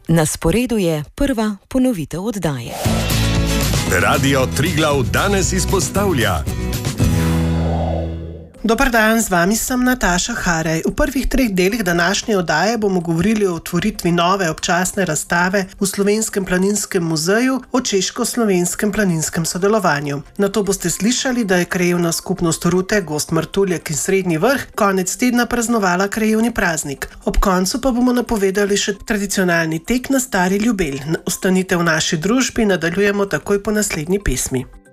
Na sporedu je prva ponovitev oddaje. Radio Triglav danes izpostavlja. Dobar dan, z vami sem Nataša Harej. V prvih 3 delih današnje oddaje bomo govorili o otvoritvi nove občasne razstave v Slovenskem planinskem muzeju o češko-slovenskem planinskem sodelovanju. Nato boste slišali, da je krajevna skupnost Rute, Gozd Martuljek in Srednji Vrh konec tedna praznovala krajevni praznik. Ob koncu pa bomo napovedali še tradicionalni tek na Stari Ljubelj. Ostanite v naši družbi, nadaljujemo takoj po naslednji pesmi.